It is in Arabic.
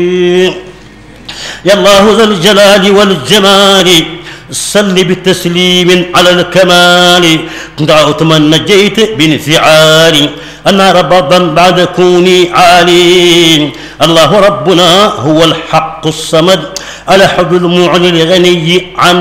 يا الله ذا الجلال والجمال صل بتسليم على الكمال. دعوت من نجيت بانفعال أنا ربضا بعد كوني عالي. الله ربنا هو الحق الصمد الأحد المعلي الغني عن